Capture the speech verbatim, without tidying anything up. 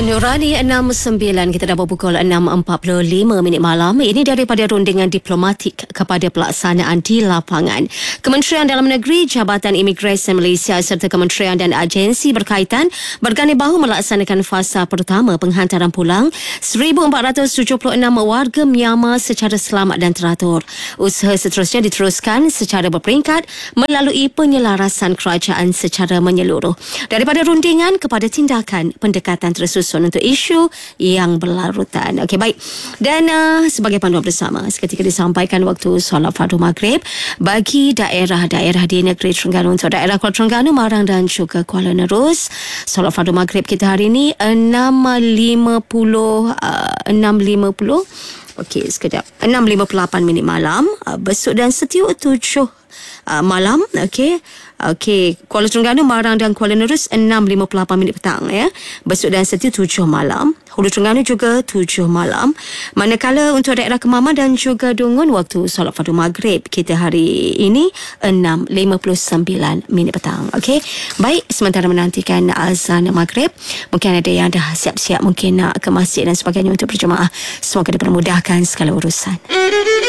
Nurani enam sembilan, kita dah berpukul enam empat puluh lima minit malam. Ini daripada rundingan diplomatik kepada pelaksanaan di lapangan. Kementerian Dalam Negeri, Jabatan Imigresen Malaysia serta kementerian dan agensi berkaitan berganding bahu melaksanakan fasa pertama penghantaran pulang seribu empat ratus tujuh puluh enam warga Myanmar secara selamat dan teratur. Usaha seterusnya diteruskan secara berperingkat melalui penyelarasan kerajaan secara menyeluruh. Daripada rundingan kepada tindakan pendekatan tersusun untuk isu yang berlarutan. Okey, baik. Dan uh, sebagai panduan bersama, seketika disampaikan waktu solat fardu maghrib bagi daerah-daerah di negeri Terengganu. Untuk daerah Kuala Terengganu, Marang dan juga Kuala Nerus, solat fardu maghrib kita hari ini enam lima puluh uh, enam lima puluh. Okey, sekejap. enam lima puluh lapan minit malam. Uh, besok dan Setiu tujuh uh, malam. Okey. Okey, Kuala Terengganu, Marang dan Kuala Nerus enam lima puluh lapan minit petang ya. Besok dan Setiu tujuh malam. Hulu Terengganu juga tujuh malam. Manakala untuk daerah Kemaman dan juga Dungun, waktu solat fardu maghrib kita hari ini enam lima puluh sembilan minit petang. Okey. Baik, sementara menantikan azan maghrib, mungkin ada yang dah siap-siap mungkin nak ke masjid dan sebagainya untuk berjemaah. Semoga dipermudahkan segala urusan.